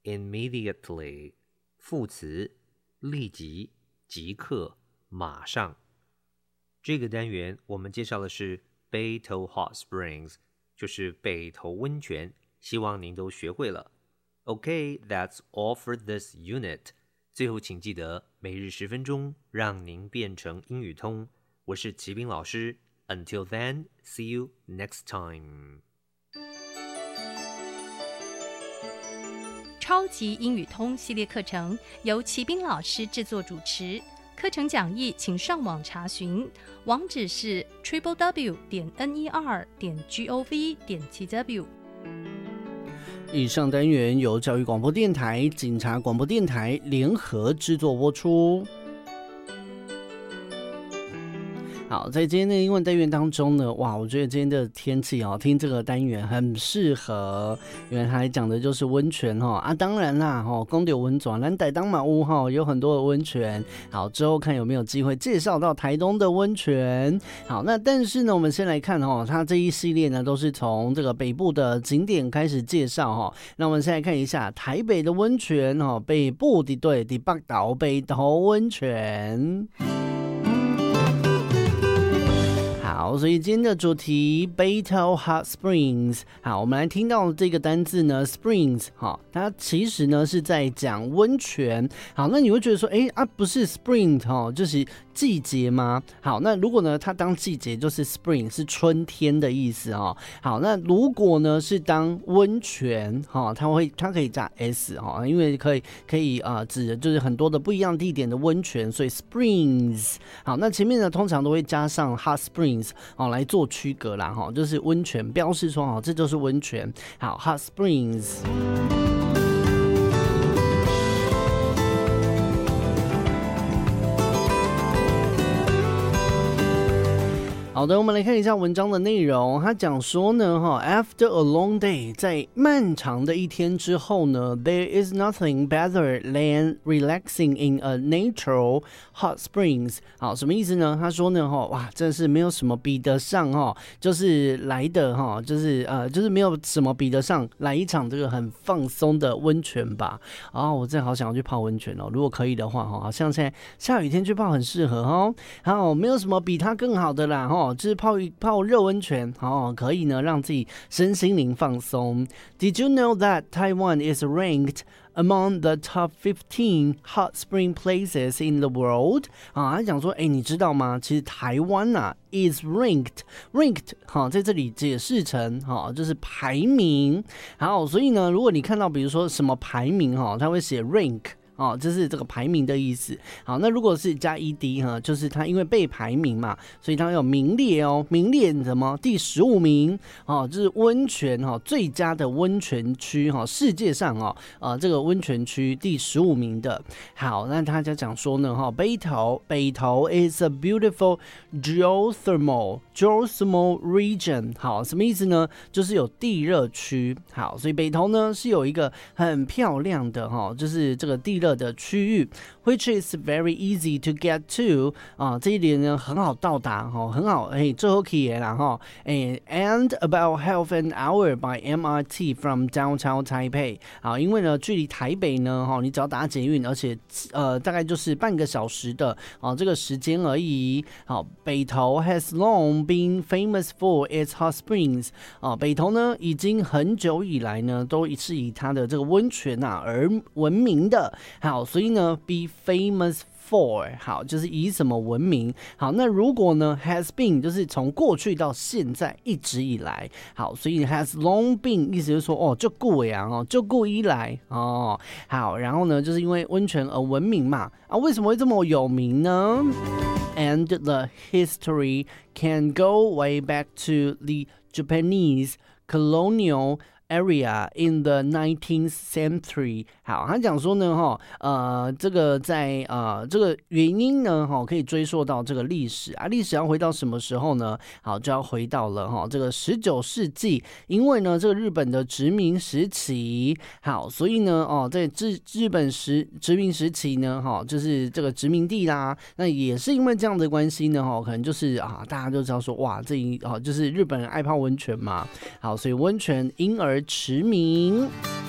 immediately 副词，立即、即刻、马上。这个单元我们介绍的是 Beito Hot Springs， 就是北投温泉，希望您都学会了。Okay, that's all for this unit. 最后请记得每日10分钟，让您变成英语通。我是齐斌老师。Until then, see you next time. 超级英语通系列课程由齐斌老师制作主持，课程讲义请上网查询，网址是 www.ner.gov.tw。 以上单元由教育广播电台、警察广播电台联合制作播出。好，在今天的英文单元当中呢，哇，我觉得今天的天气听这个单元很适合，因为它讲的就是温泉当然啦讲到温泉，咱台东嘛有很多的温泉。好，之后看有没有机会介绍到台东的温泉。好，那但是呢，我们先来看它这一系列呢都是从这个北部的景点开始介绍那我们先来看一下台北的温泉北部的对的北岛北投温泉。好，所以今天的主题 Beito Hot Springs。 好，我们来听到这个单字呢 Springs， 它其实呢是在讲温泉。好，那你会觉得说不是 Spring 就是季节吗？好，那如果呢它当季节就是 Spring 是春天的意思好，那如果呢是当温泉它可以加 s 因为可以指的就是很多的不一样地点的温泉，所以 Springs。 好，那前面呢通常都会加上 Hot Springs来做区隔啦就是温泉，标示说这就是温泉。好 Hot Springs。好的，我们来看一下文章的内容。他讲说呢，After a long day， 在漫长的一天之后呢 ，There is nothing better than relaxing in a natural hot springs。好，什么意思呢？他说呢，哇，真是没有什么比得上就是来的就是没有什么比得上来一场这个很放松的温泉吧。我真的好想要去泡温泉如果可以的话好像现在下雨天去泡很适合好，没有什么比它更好的啦就是泡热温泉可以呢让自己身心灵放松。 Did you know that Taiwan is ranked among the top 15 hot spring places in the world？ 他讲说你知道吗？其实台湾is ranked 在这里解释成就是排名。好，所以呢如果你看到比如说什么排名它会写 rank就是这个排名的意思。好，那如果是加 ed 就是它因为被排名嘛，所以它有名列名列什么第15名就是温泉最佳的温泉区世界上这个温泉区第15名的。好，那他就讲说呢北投 is a beautiful geothermal region。 好，什么意思呢？就是有地热区。好，所以北投呢是有一个很漂亮的就是这个地热的区域 which is very easy to get to 这一点呢很好到达很好最好可以啦and about half an hour by MRT from downtown Taipei。 好，因为呢距离台北呢你只要搭捷运，而且大概就是半个小时的这个时间而已。好，北投 has long been famous for its hot springs。 北投呢已经很久以来呢都是以它的这个温泉而闻名的。好，所以呢 be famous for 好就是以什么闻名。好，那如果呢 has been 就是从过去到现在一直以来。好，所以 has long been 意思就是说就久的就久以来好，然后呢就是因为温泉而闻名嘛为什么会这么有名呢？ And the history can go way back to the Japanese colonial area in the 19th century。 好，他讲说呢这个在这个原因呢可以追溯到这个历史历史要回到什么时候呢？好，就要回到了这个19世纪，因为呢这个日本的殖民时期。好，所以呢在日本殖民时期呢就是这个殖民地啦，那也是因为这样的关系呢可能就是大家都知道说哇就是日本人爱泡温泉嘛。好，所以温泉因而驰名。